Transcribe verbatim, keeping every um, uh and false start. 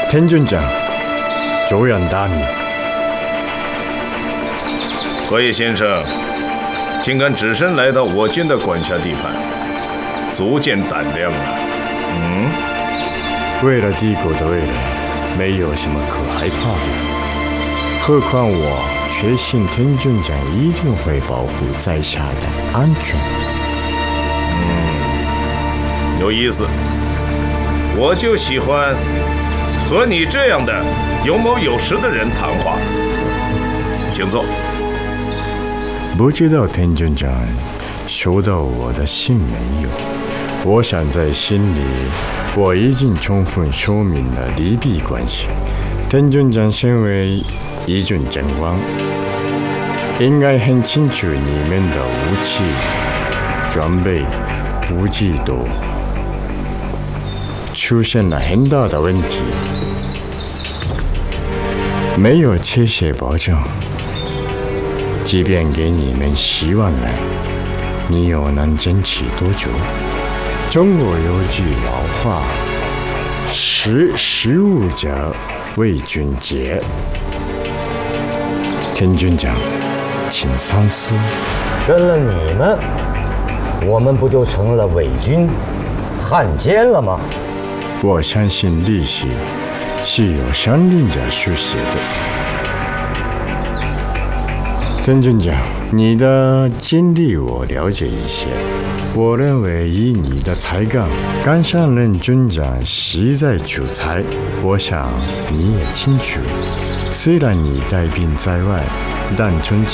田军长，久仰大名。 何野先生，竟敢只身来到我军的管辖地盘，足见胆量啊！嗯， 为了帝国的未来，没有什么可害怕的。何况我确信田军长一定会保护在下的安全。 嗯，有意思。我就喜欢和你这样的有谋有识的人谈话。请坐。 不知道田军长收到我的信没有？我想在心里我已经充分说明了利弊关系。田军长身为一军长官，应该很清楚你们的武器装备补给都出现了很大的问题，没有切实保障。即便给你们希望了，你又能坚持多久？中国有句老话，识时务者为俊杰。田军长，请三思。 跟了你们，我们不就成了伪军、汉奸了吗？ 我相信历史是由商令者书写的。田军长，你的经历我了解一些。我认为以你的才干，敢上任军长实在出彩。我想你也清楚，虽然你带兵在外，但从